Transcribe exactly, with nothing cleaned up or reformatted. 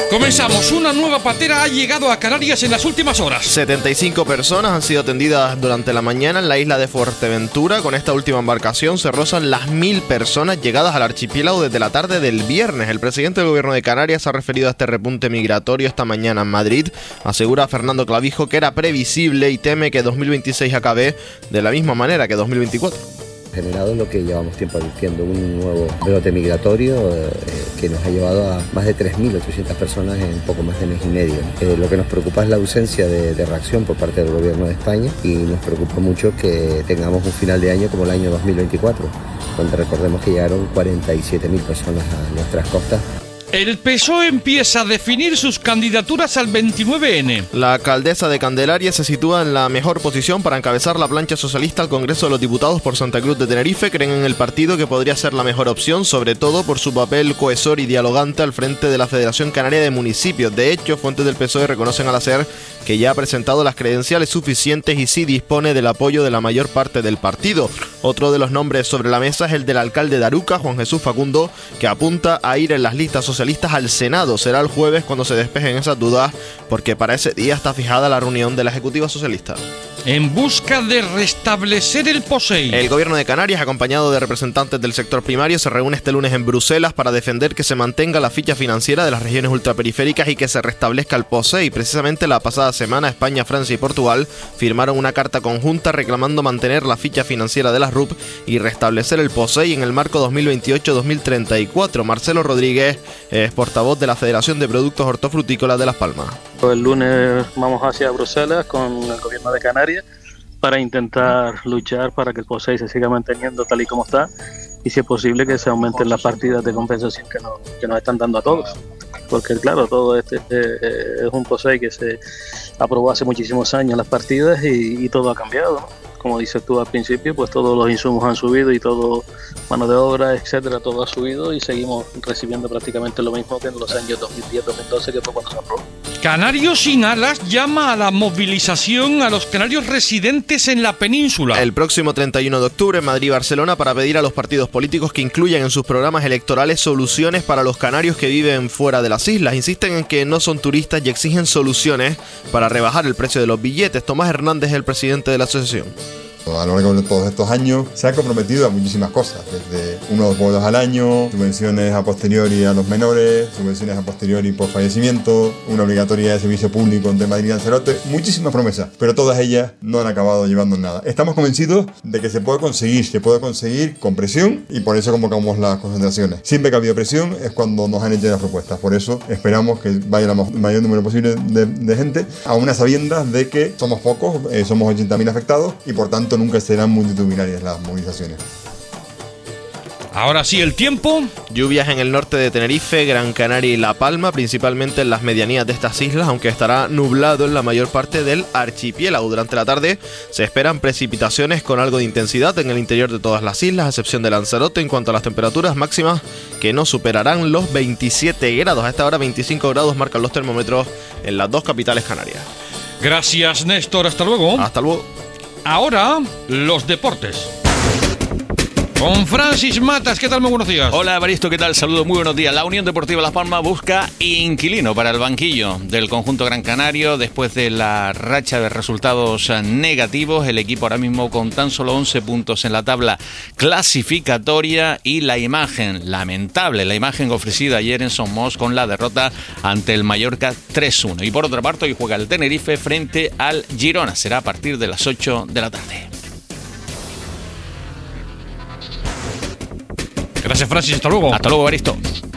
Comenzamos. Una nueva patera ha llegado a Canarias en las últimas horas. setenta y cinco personas han sido atendidas durante la mañana en la isla de Fuerteventura. Con esta última embarcación se rozan las mil personas llegadas al archipiélago desde la tarde del viernes. El presidente del gobierno de Canarias ha referido a este repunte migratorio esta mañana en Madrid. Asegura a Fernando Clavijo que era previsible y teme que dos mil veintiséis acabe de la misma manera que dos mil veinticuatro. Generado lo que llevamos tiempo advirtiendo, un nuevo brote migratorio eh, que nos ha llevado a más de tres mil ochocientas personas en poco más de mes y medio. Eh, lo que nos preocupa es la ausencia de, de reacción por parte del gobierno de España y nos preocupa mucho que tengamos un final de año como el año dos mil veinticuatro, donde recordemos que llegaron cuarenta y siete mil personas a nuestras costas. El P S O E empieza a definir sus candidaturas al veintinueve ene. La alcaldesa de Candelaria se sitúa en la mejor posición para encabezar la plancha socialista al Congreso de los Diputados por Santa Cruz de Tenerife. Creen en el partido que podría ser la mejor opción, sobre todo por su papel cohesor y dialogante al frente de la Federación Canaria de Municipios. De hecho, fuentes del P S O E reconocen al hacer que ya ha presentado las credenciales suficientes y sí dispone del apoyo de la mayor parte del partido. Otro de los nombres sobre la mesa es el del alcalde de Aruca, Juan Jesús Facundo, que apunta a ir en las listas socialistas al Senado. Será el jueves cuando se despejen esas dudas, porque para ese día está fijada la reunión de la Ejecutiva Socialista. En busca de restablecer el POSEI. El gobierno de Canarias, acompañado de representantes del sector primario, se reúne este lunes en Bruselas para defender que se mantenga la ficha financiera de las regiones ultraperiféricas y que se restablezca el POSEI. Precisamente la pasada semana España, Francia y Portugal firmaron una carta conjunta reclamando mantener la ficha financiera de las R U P y restablecer el POSEI en el marco dos mil veintiocho dos mil treinta y cuatro. Marcelo Rodríguez es portavoz de la Federación de Productos Hortofrutícolas de Las Palmas. El lunes vamos hacia Bruselas con el gobierno de Canarias para intentar luchar para que el POSEI se siga manteniendo tal y como está y, si es posible, que se aumenten las partidas de compensación que nos, que nos están dando a todos. Porque, claro, todo este eh, es un POSEI que se aprobó hace muchísimos años las partidas y, y todo ha cambiado, ¿no? Como dices tú al principio, pues todos los insumos han subido y todo, mano de obra, etcétera, todo ha subido y seguimos recibiendo prácticamente lo mismo que en los años dos mil diez dos mil doce, que fue cuando se aprobó. Canarios sin alas llama a la movilización a los canarios residentes en la península. El próximo treinta y uno de octubre en Madrid y Barcelona, para pedir a los partidos políticos que incluyan en sus programas electorales soluciones para los canarios que viven fuera de las islas. Insisten en que no son turistas y exigen soluciones para rebajar el precio de los billetes. Tomás Hernández es el presidente de la asociación. A lo largo de todos estos años se ha comprometido a muchísimas cosas, desde uno o dos vuelos al año, subvenciones a posteriori a los menores, subvenciones a posteriori por fallecimiento, una obligatoria de servicio público entre Madrid y Lanzarote, muchísimas promesas, pero todas ellas no han acabado llevando nada. Estamos convencidos de que se puede conseguir, se puede conseguir con presión, y por eso convocamos las concentraciones. Siempre que ha habido presión es cuando nos han hecho las propuestas, por eso esperamos que vaya el mayor número posible de, de gente, a unas sabiendas de que somos pocos, eh, somos ochenta mil afectados y por tanto nunca serán multitudinarias las movilizaciones. Ahora sí, el tiempo. Lluvias en el norte de Tenerife, Gran Canaria y La Palma, principalmente en las medianías de estas islas, aunque estará nublado en la mayor parte del archipiélago. Durante la tarde se esperan precipitaciones con algo de intensidad en el interior de todas las islas, a excepción de Lanzarote. En cuanto a las temperaturas máximas, que no superarán los veintisiete grados. A esta hora veinticinco grados marcan los termómetros en las dos capitales canarias. Gracias, Néstor. Hasta luego. Hasta luego. Ahora, los deportes. Con Francis Matas, ¿qué tal? Muy buenos días. Hola, Evaristo, ¿qué tal? Saludos, muy buenos días. La Unión Deportiva Las Palmas busca inquilino para el banquillo del conjunto gran canario. Después de la racha de resultados negativos, el equipo ahora mismo con tan solo once puntos en la tabla clasificatoria, y la imagen, lamentable, la imagen ofrecida ayer en Somos con la derrota ante el Mallorca tres uno. Y por otra parte, hoy juega el Tenerife frente al Girona. Será a partir de las ocho de la tarde. Gracias, Francis. Hasta luego. Hasta luego, Evaristo.